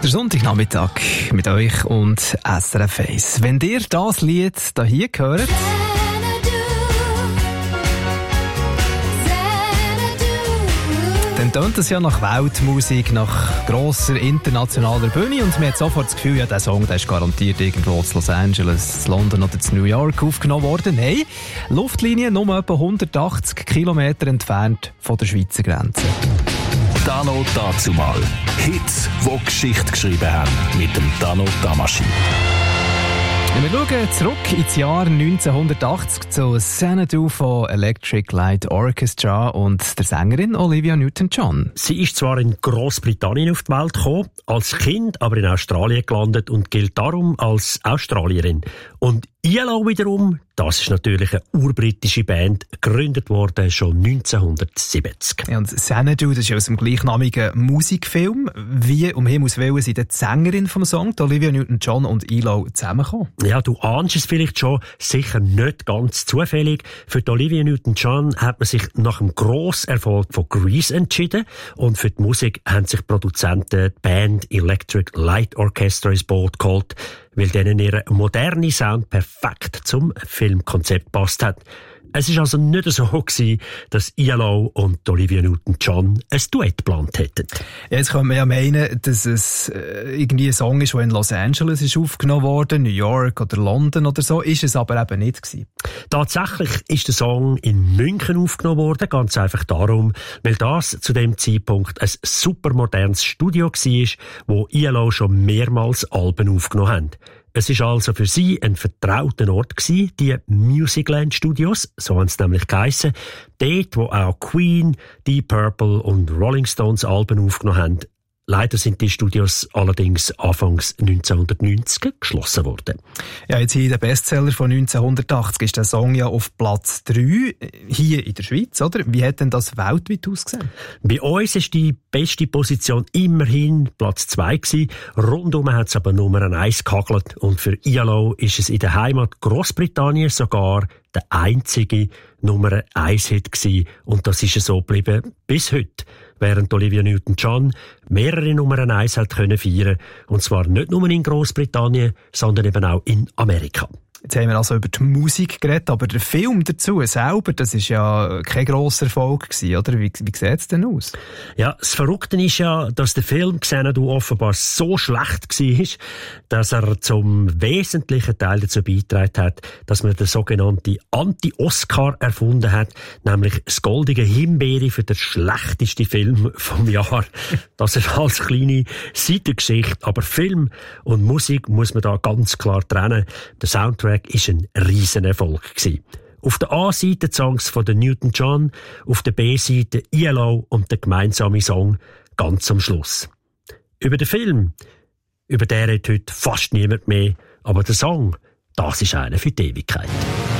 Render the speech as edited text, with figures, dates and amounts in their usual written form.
Der Sonntagnachmittag mit euch und SRF 1. Wenn ihr das Lied hier hört, dann tönt es ja nach Weltmusik, nach grosser internationaler Bühne und man hat sofort das Gefühl, ja, der Song der ist garantiert irgendwo in Los Angeles, London oder in New York aufgenommen worden. Nein, Luftlinie nur etwa 180 Kilometer entfernt von der Schweizer Grenze. Dano dazumal. Hits, die Geschichte geschrieben haben mit dem Dano Damaschin. Wir schauen zurück ins Jahr 1980 zu Xanadu von Electric Light Orchestra und der Sängerin Olivia Newton-John. Sie ist zwar in Großbritannien auf die Welt gekommen, als Kind aber in Australien gelandet und gilt darum als Australierin. Und ELO wiederum, das ist natürlich eine urbritische Band, gegründet worden schon 1970. Ja, und Xanadu, das ist aus dem gleichnamigen Musikfilm. Wie um Himmels Willen sind die Sängerin vom Song, die Olivia Newton-John und ELO zusammengekommen? Ja, du ahnst es vielleicht schon, sicher nicht ganz zufällig. Für die Olivia Newton-John hat man sich nach dem Grosserfolg von Grease entschieden und für die Musik haben sich Produzenten die Band Electric Light Orchestra ins Boot geholt, weil denen ihr moderner Sound perfekt zum Filmkonzept passt hat. Es ist also nicht so gewesen, dass ELO und Olivia Newton-John ein Duett geplant hätten. Ja, jetzt kann man ja meinen, dass es irgendwie ein Song ist, der in Los Angeles ist aufgenommen worden, New York oder London oder so, ist es aber eben nicht gewesen. Tatsächlich ist der Song in München aufgenommen worden, ganz einfach darum, weil das zu dem Zeitpunkt ein supermodernes Studio war, wo ELO schon mehrmals Alben aufgenommen haben. Es ist also für sie ein vertrauter Ort gewesen, die Musicland Studios, so haben sie nämlich geheissen, dort, wo auch Queen, Deep Purple und Rolling Stones Alben aufgenommen haben. Leider sind die Studios allerdings anfangs 1990 geschlossen worden. Ja, jetzt hier der Bestseller von 1980 ist der Song ja auf Platz 3, hier in der Schweiz, oder? Wie hat denn das weltweit ausgesehen? Bei uns ist die beste Position immerhin Platz 2 gewesen. Rundum hat es aber Nummer 1 gehagelt und für ELO ist es in der Heimat Großbritannien sogar der einzige Nummer 1 Hit gewesen. Und das ist so geblieben bis heute. Während Olivia Newton-John mehrere Nummer 1 hat können feiern. Und zwar nicht nur in Großbritannien, sondern eben auch in Amerika. Jetzt haben wir also über die Musik geredet, aber der Film dazu selber, das ist ja kein grosser Erfolg gewesen, oder? Wie sieht es denn aus? Ja, das Verrückte ist ja, dass der Film Xanadu offenbar so schlecht war, dass er zum wesentlichen Teil dazu beigetragen hat, dass man den sogenannten Anti-Oscar erfunden hat, nämlich das goldige Himbeere für den schlechtesten Film vom Jahr. Das ist als kleine Seitengeschichte, aber Film und Musik muss man da ganz klar trennen. Der Soundtrack ist ein Riesenerfolg gewesen. Auf der A-Seite die Songs von der Newton-John, auf der B-Seite ELO und der gemeinsame Song ganz am Schluss. Über den Film, über den redet heute fast niemand mehr, aber der Song, das ist einer für die Ewigkeit.